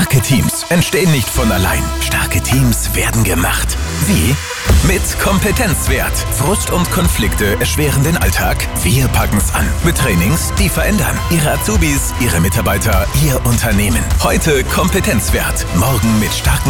Starke Teams entstehen nicht von allein. Starke Teams werden gemacht. Wie? Mit Kompetenzwert. Frust und Konflikte erschweren den Alltag. Wir packen's an. Mit Trainings, die verändern. Ihre Azubis, Ihre Mitarbeiter, Ihr Unternehmen. Heute Kompetenzwert. Morgen mit starken